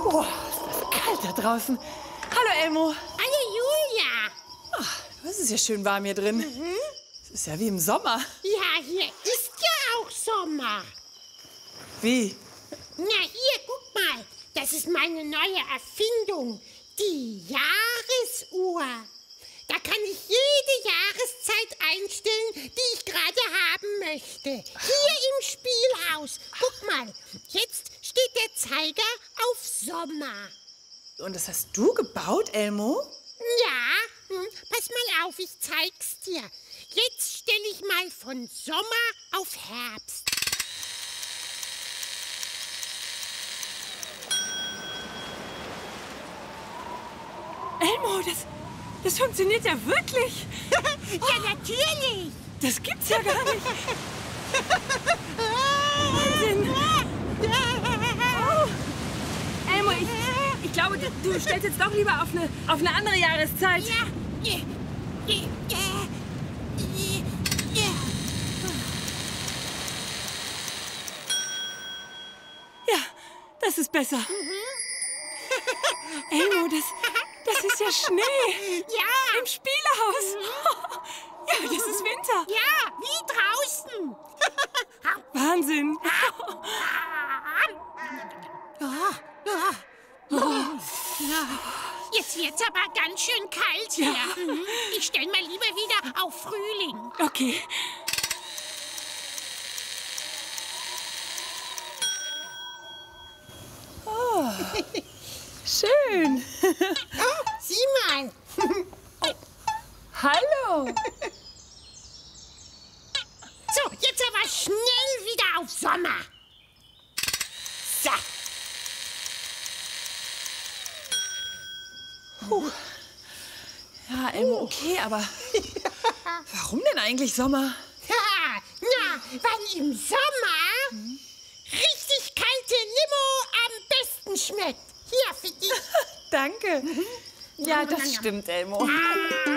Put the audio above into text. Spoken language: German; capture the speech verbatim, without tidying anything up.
Oh, ist das kalt da draußen. Hallo, Elmo. Hallo, Julia. Ach, das ist ja schön warm hier drin. Mhm. Es ist ja wie im Sommer. Ja, hier ist ja auch Sommer. Wie? Na, hier, guck mal. Das ist meine neue Erfindung. Die Jahresuhr. Da kann ich jede Jahreszeit einstellen, die ich gerade haben möchte. Hier im Spielhaus. Guck mal, jetzt steht der Zeiger auf Sommer. Und das hast du gebaut, Elmo? Ja, hm, pass mal auf, ich zeig's dir. Jetzt stelle ich mal von Sommer auf Herbst. Elmo, das, das funktioniert ja wirklich. Ja, natürlich. Das gibt's ja gar nicht. Wahnsinn. Oh. Elmo, ich, ich glaube, du, du stellst jetzt doch lieber auf eine, auf eine andere Jahreszeit. Ja. Ja. Ja. Ja. Ja, das ist besser. Elmo, das, das ist ja Schnee. Ja. Im Spielhaus. Ja, das ist Winter. Ja, wie draußen. Wahnsinn. Jetzt wird's aber ganz schön kalt hier. Mhm. Ich stell mal lieber wieder auf Frühling. Okay. Oh, schön. Oh, sieh mal. Hallo. So, jetzt aber schnell wieder auf Sommer. So. Puh. Ja, Elmo, okay, aber warum denn eigentlich Sommer? Ja, na, weil im Sommer richtig kalte Limo am besten schmeckt. Hier für dich. Danke. Ja, das stimmt, Elmo.